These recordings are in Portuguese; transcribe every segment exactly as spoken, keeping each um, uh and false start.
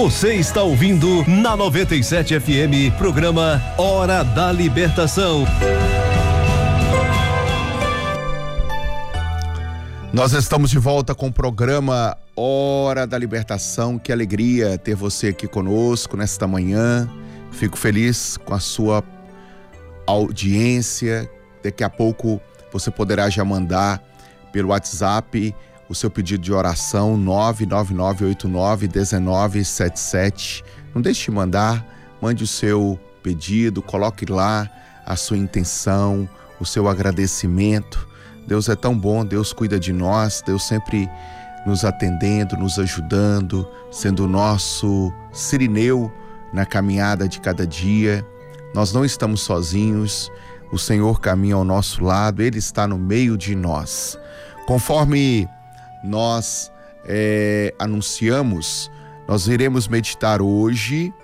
Você está ouvindo na noventa e sete F M, programa Hora da Libertação. Nós estamos de volta com o programa Hora da Libertação. Que alegria ter você aqui conosco nesta manhã. Fico feliz com a sua audiência. Daqui a pouco você poderá já mandar pelo WhatsApp o seu pedido de oração, nove nove nove oito nove um nove sete sete. Não deixe de mandar, mande o seu pedido, coloque lá a sua intenção, o seu agradecimento. Deus é tão bom, Deus cuida de nós, Deus sempre nos atendendo, nos ajudando, sendo o nosso sirineu na caminhada de cada dia. Nós não estamos sozinhos, o Senhor caminha ao nosso lado, Ele está no meio de nós. Conforme nós é, anunciamos, nós iremos meditar hoje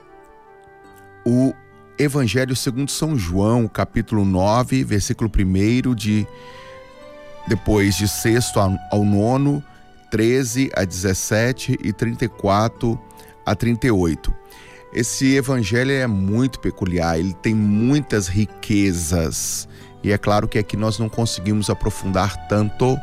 o Evangelho segundo São João, capítulo nove, versículo primeiro, de, depois de sexto ao nono, treze a dezessete e trinta e quatro a trinta e oito. Esse evangelho é muito peculiar, ele tem muitas riquezas, e é claro que aqui nós não conseguimos aprofundar tanto,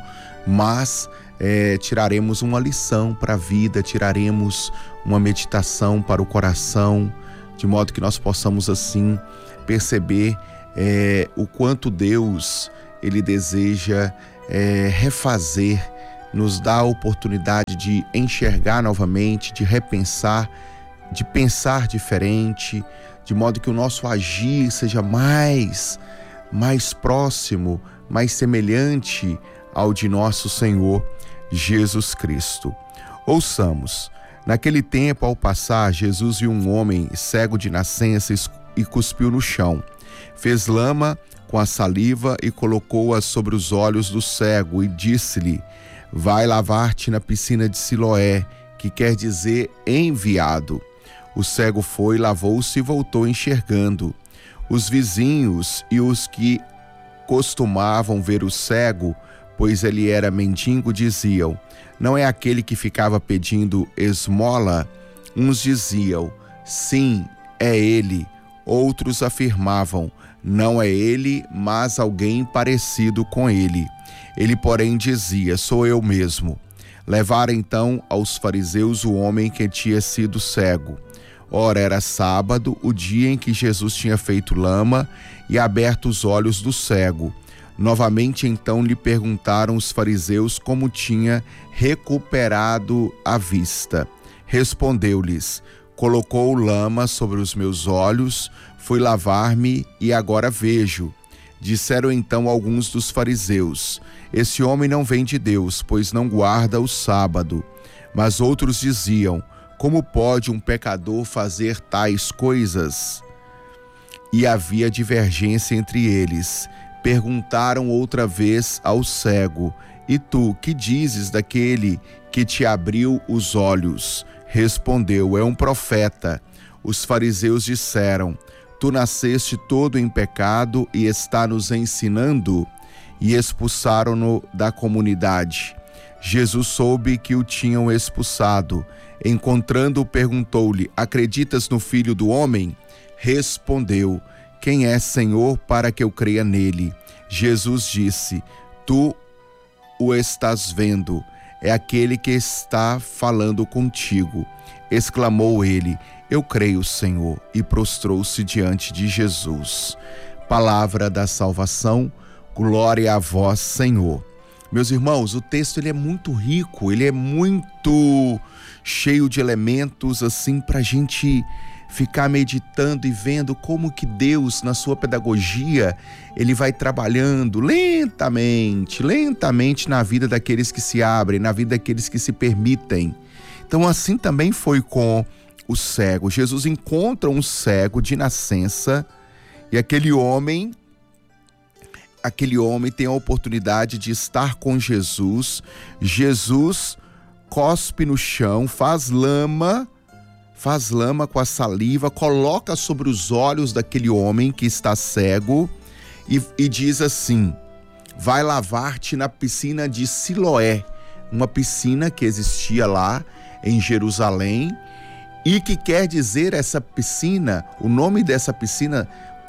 mas é, tiraremos uma lição para a vida, tiraremos uma meditação para o coração, de modo que nós possamos assim perceber é, o quanto Deus ele deseja é, refazer, nos dá a oportunidade de enxergar novamente, de repensar, de pensar diferente, de modo que o nosso agir seja mais, mais próximo, mais semelhante ao de nosso Senhor Jesus Cristo. Ouçamos. Naquele tempo, ao passar, Jesus viu um homem cego de nascença e cuspiu no chão. Fez lama com a saliva e colocou-a sobre os olhos do cego e disse-lhe: vai lavar-te na piscina de Siloé, que quer dizer enviado. O cego foi, lavou-se e voltou enxergando. Os vizinhos e os que costumavam ver o cego, pois ele era mendigo, diziam: não é aquele que ficava pedindo esmola? Uns diziam: sim, é ele. Outros afirmavam: não é ele, mas alguém parecido com ele. Ele, porém, dizia: sou eu mesmo. Levaram então aos fariseus o homem que tinha sido cego. Ora, era sábado, o dia em que Jesus tinha feito lama e aberto os olhos do cego. Novamente então lhe perguntaram os fariseus como tinha recuperado a vista. Respondeu-lhes: colocou lama sobre os meus olhos, fui lavar-me e agora vejo. Disseram então alguns dos fariseus: esse homem não vem de Deus, pois não guarda o sábado. Mas outros diziam: como pode um pecador fazer tais coisas? E havia divergência entre eles. Perguntaram outra vez ao cego: e tu, que dizes daquele que te abriu os olhos? Respondeu: é um profeta. Os fariseus disseram: tu nasceste todo em pecado e está nos ensinando? E expulsaram-no da comunidade. Jesus soube que o tinham expulsado. Encontrando-o, perguntou-lhe: acreditas no Filho do Homem? Respondeu: quem é, Senhor, para que eu creia nele? Jesus disse: tu o estás vendo, é aquele que está falando contigo. Exclamou ele: eu creio, Senhor, e prostrou-se diante de Jesus. Palavra da salvação, glória a vós, Senhor. Meus irmãos, o texto ele é muito rico, ele é muito cheio de elementos assim para a gente ficar meditando e vendo como que Deus, na sua pedagogia, ele vai trabalhando lentamente, lentamente na vida daqueles que se abrem, na vida daqueles que se permitem. Então assim também foi com o cego. Jesus encontra um cego de nascença e aquele homem, aquele homem tem a oportunidade de estar com Jesus. Jesus cospe no chão, faz lama, faz lama com a saliva, coloca sobre os olhos daquele homem que está cego e, e diz assim: vai lavar-te na piscina de Siloé, uma piscina que existia lá em Jerusalém E que quer dizer essa piscina, o nome dessa piscina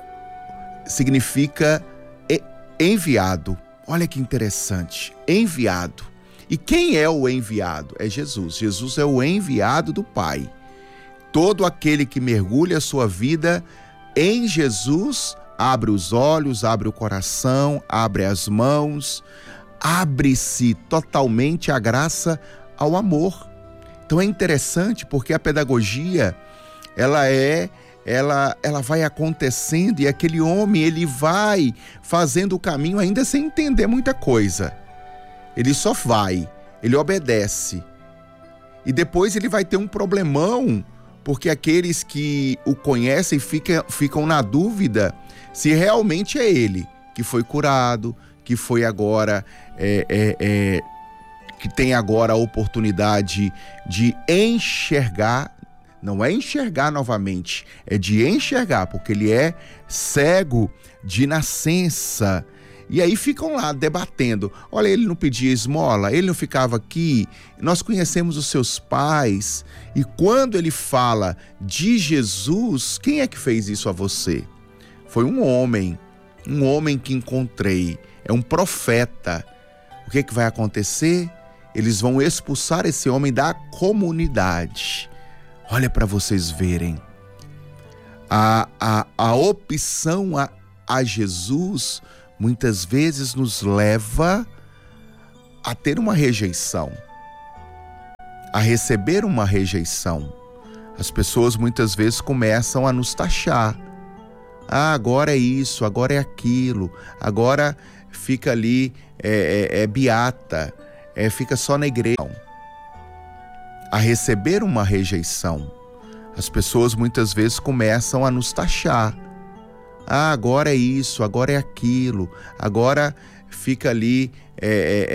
significa enviado. Olha que interessante, enviado. E quem é o enviado? É Jesus. Jesus é o enviado do Pai. Todo aquele que mergulha a sua vida em Jesus, abre os olhos, abre o coração, abre as mãos, abre-se totalmente à graça, ao amor. Então é interessante porque a pedagogia, ela é, ela, ela vai acontecendo e aquele homem, ele vai fazendo o caminho ainda sem entender muita coisa. Ele só vai, ele obedece. E depois ele vai ter um problemão, porque aqueles que o conhecem ficam, ficam na dúvida se realmente é ele que foi curado, que foi agora... É, é, é, que tem agora a oportunidade de enxergar, não é enxergar novamente, é de enxergar, porque ele é cego de nascença. E aí ficam lá debatendo, olha, ele não pedia esmola, ele não ficava aqui, nós conhecemos os seus pais, e quando ele fala de Jesus, quem é que fez isso a você? Foi um homem, um homem que encontrei, é um profeta. O que é que vai acontecer? Eles vão expulsar esse homem da comunidade. Olha para vocês verem. A, a, a opção a, a Jesus muitas vezes nos leva a ter uma rejeição, a receber uma rejeição. As pessoas muitas vezes começam a nos taxar. Ah, agora é isso, agora é aquilo, agora fica ali, é, é, é beata. É, fica só na igreja. A receber uma rejeição. As pessoas muitas vezes começam a nos taxar. Ah, agora é isso, agora é aquilo, agora fica ali, é, é,